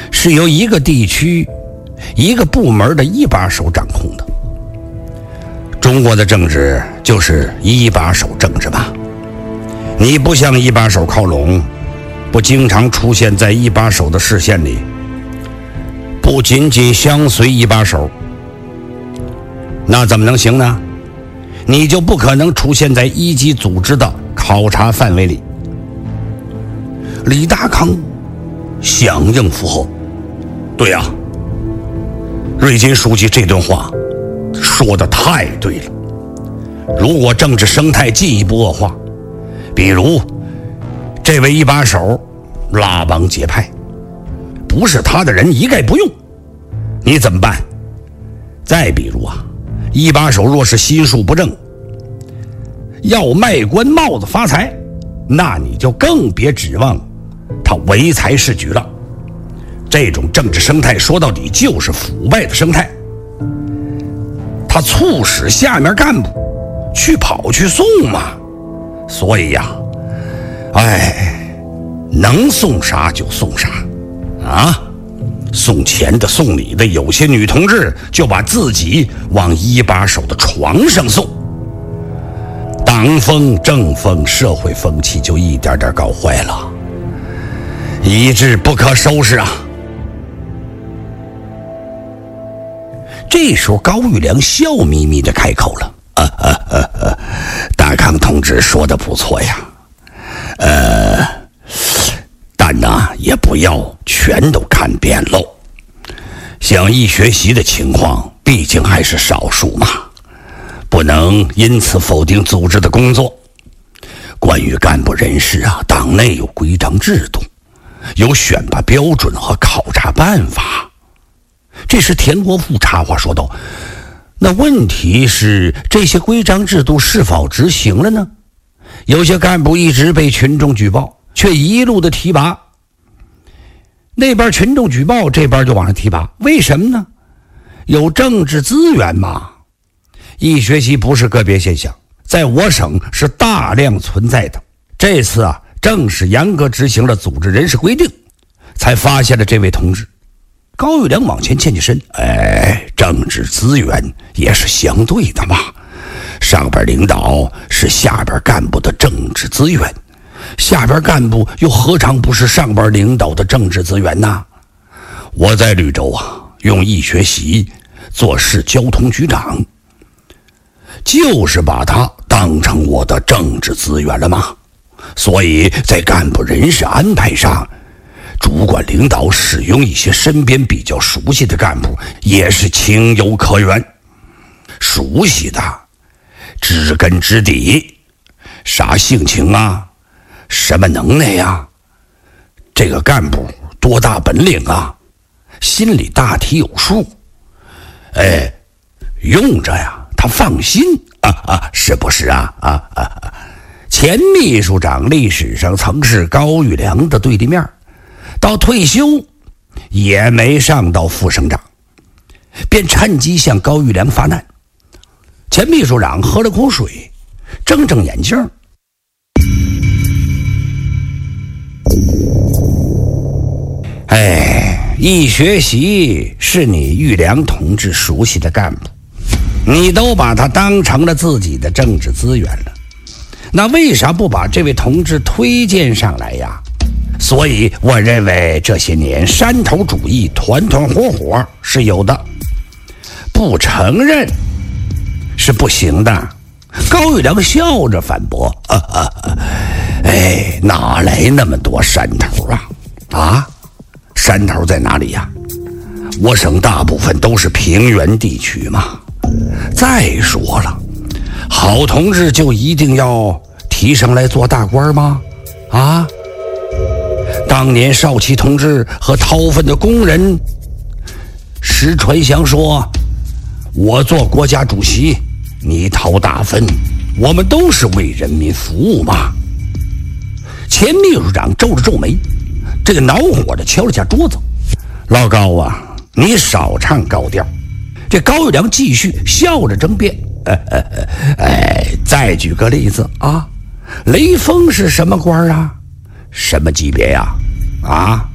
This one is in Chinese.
是由一个地区、一个部门的一把手掌控的。中国的政治就是一把手政治吧？你不向一把手靠拢，不经常出现在一把手的视线里，不仅仅相随一把手，那怎么能行呢？你就不可能出现在一级组织的考察范围里。李大康响应附和：对呀，瑞金书记这段话说得太对了。如果政治生态进一步恶化，比如这位一把手拉帮结派，不是他的人一概不用，你怎么办？再比如一把手若是心术不正，要卖官帽子发财，那你就更别指望他唯才是举了。这种政治生态说到底就是腐败的生态，他促使下面干部去跑去送嘛。所以能送啥就送啥送钱的送礼的，有些女同志就把自己往一把手的床上送，党风政风社会风气就一点点搞坏了，以致不可收拾这时候高育良笑眯眯地开口了：大康同志说的不错呀，但也不要全都看遍喽。像易学习的情况毕竟还是少数嘛，不能因此否定组织的工作。关于干部人事党内有规章制度，有选拔标准和考察办法。这时田国富插话说道：那问题是这些规章制度是否执行了呢？有些干部一直被群众举报，却一路的提拔，那边群众举报，这边就往上提拔，为什么呢？有政治资源嘛。易学习不是个别现象，在我省是大量存在的。这次正是严格执行了组织人事规定，才发现了这位同志。高育良往前欠起身：政治资源也是相对的嘛，上边领导是下边干部的政治资源，下边干部又何尝不是上边领导的政治资源呢？我在绿洲用易学习做市交通局长，就是把他当成我的政治资源了嘛。所以在干部人事安排上，主管领导使用一些身边比较熟悉的干部也是情有可原。熟悉的，知根知底，啥性情什么能耐这个干部多大本领心里大体有数，用着他放心是不是前秘书长历史上曾是高育良的对立面，到退休也没上到副省长，便趁机向高育良发难。前秘书长喝了口水，睁睁眼睛。易学习是你育良同志熟悉的干部，你都把他当成了自己的政治资源了，那为啥不把这位同志推荐上来呀？所以我认为这些年山头主义团团伙伙是有的，不承认是不行的。高育良笑着反驳：哪来那么多山头山头在哪里呀？我省大部分都是平原地区嘛。再说了，好同志就一定要提上来做大官吗？当年少奇同志和掏粪的工人石传祥说：我做国家主席，你掏大粪，我们都是为人民服务嘛。前秘书长皱了皱眉，这个恼火的敲了下桌子：老高你少唱高调。这高育良继续笑着争辩：再举个例子雷锋是什么官什么级别呀？